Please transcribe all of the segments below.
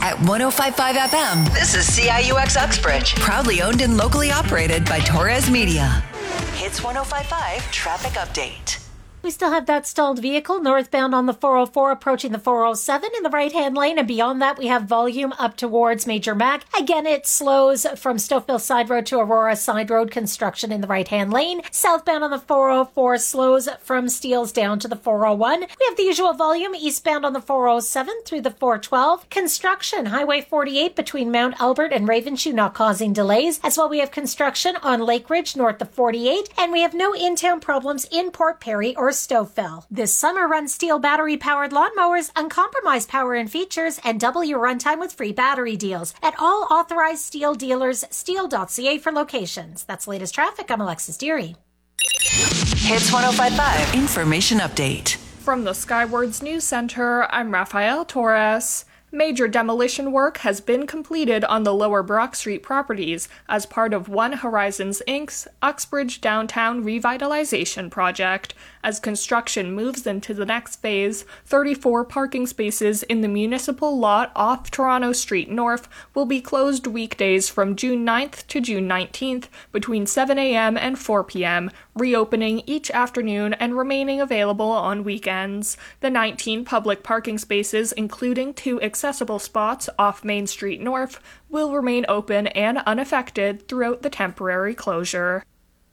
At 105.5 FM, this is CIUX Uxbridge. Proudly owned and locally operated by Torres Media. Hits 105.5 traffic update. We still have that stalled vehicle northbound on the 404 approaching the 407 in the right-hand lane, and beyond that we have volume up towards Major Mac. Again, it slows from Stouffville Side Road to Aurora Side Road, construction in the right-hand lane. Southbound on the 404 slows from Steeles down to the 401. We have the usual volume eastbound on the 407 through the 412. Construction, Highway 48 between Mount Albert and Ravenshoe not causing delays. As well, we have construction on Lake Ridge north of 48, and we have no in-town problems in Port Perry or Stouffville. This summer, run Steel battery-powered lawnmowers, uncompromised power and features, and double your runtime with free battery deals at all authorized Steel dealers, steel.ca for locations. That's the latest traffic. I'm Alexis Deary. Hits 105.5 information update. From the Skywards News Center, I'm Rafael Torres. Major demolition work has been completed on the Lower Brock Street properties as part of One Horizons Inc.'s Uxbridge Downtown Revitalization Project. As construction moves into the next phase, 34 parking spaces in the municipal lot off Toronto Street North will be closed weekdays from June 9th to June 19th between 7 a.m. and 4 p.m., reopening each afternoon and remaining available on weekends. The 19 public parking spaces, including 2 accessible spots off Main Street North, will remain open and unaffected throughout the temporary closure.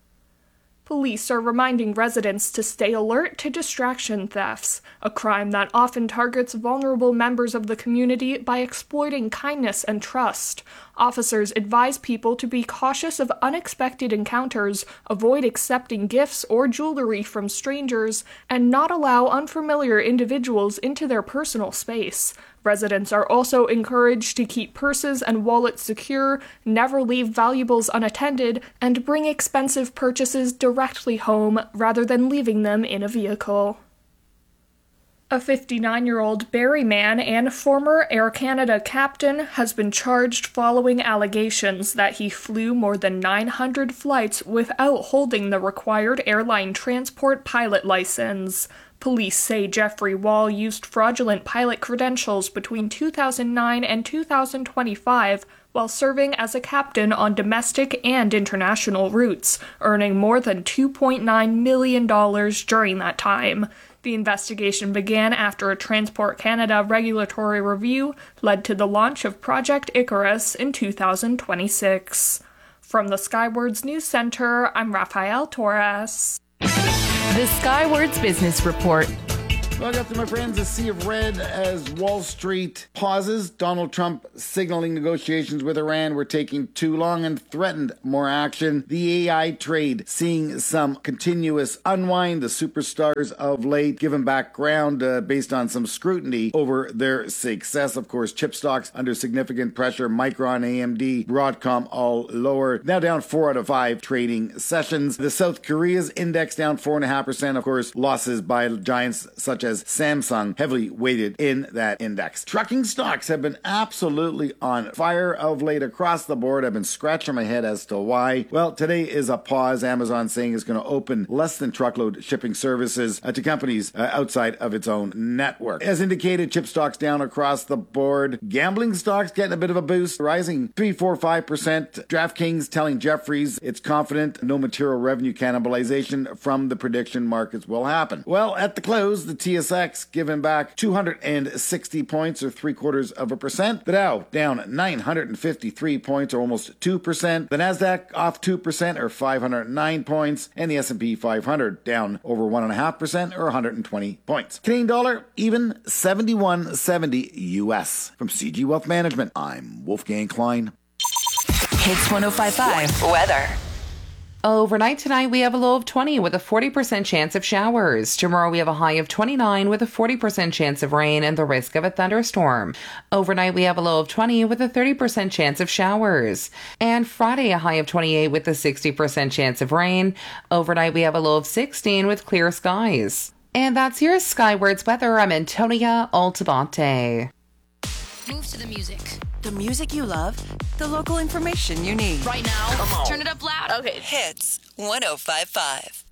Police are reminding residents to stay alert to distraction thefts, a crime that often targets vulnerable members of the community by exploiting kindness and trust. Officers advise people to be cautious of unexpected encounters, avoid accepting gifts or jewelry from strangers, and not allow unfamiliar individuals into their personal space. Residents are also encouraged to keep purses and wallets secure, never leave valuables unattended, and bring expensive purchases directly home rather than leaving them in a vehicle. A 59-year-old Barrie man and former Air Canada captain has been charged following allegations that he flew more than 900 flights without holding the required airline transport pilot license. Police say Jeffrey Wall used fraudulent pilot credentials between 2009 and 2025 while serving as a captain on domestic and international routes, earning more than $2.9 million during that time. The investigation began after a Transport Canada regulatory review led to the launch of Project Icarus in 2026. From the Skywards News Center, I'm Rafael Torres. The Skywards Business Report. Welcome to my friends, a sea of red as Wall Street pauses. Donald Trump signaling negotiations with Iran were taking too long and threatened more action. The AI trade seeing some continuous unwind. The superstars of late given background based on some scrutiny over their success. Of course, chip stocks under significant pressure. Micron, AMD, Broadcom all lower. Now down 4 out of 5 trading sessions. The South Korea's index down 4.5%. Of course, losses by giants such as Samsung heavily weighted in that index. Trucking stocks have been absolutely on fire of late across the board. I've been scratching my head as to why. Well, today is a pause. Amazon saying it's going to open less than truckload shipping services to companies outside of its own network. As indicated, chip stocks down across the board. Gambling stocks getting a bit of a boost, rising 3-4-5%. DraftKings telling Jefferies it's confident no material revenue cannibalization from the prediction markets will happen. Well, at the close, the TSX giving back 260 points or 0.75%. The Dow down 953 points or almost 2%. The Nasdaq off 2% or 509 points. And the S&P 500 down over 1.5% or 120 points. Canadian dollar even 71.70 US. From CG Wealth Management, I'm Wolfgang Klein. Hits 105.5 weather. Overnight tonight, we have a low of 20 with a 40% chance of showers. Tomorrow, we have a high of 29 with a 40% chance of rain and the risk of a thunderstorm. Overnight, we have a low of 20 with a 30% chance of showers. And Friday, a high of 28 with a 60% chance of rain. Overnight, we have a low of 16 with clear skies. And that's your Skywards weather. I'm Antonia Altabate. Move to the music. The music you love, the local information you need. Right now. Come on. Turn it up loud. Okay. Hits 105.5.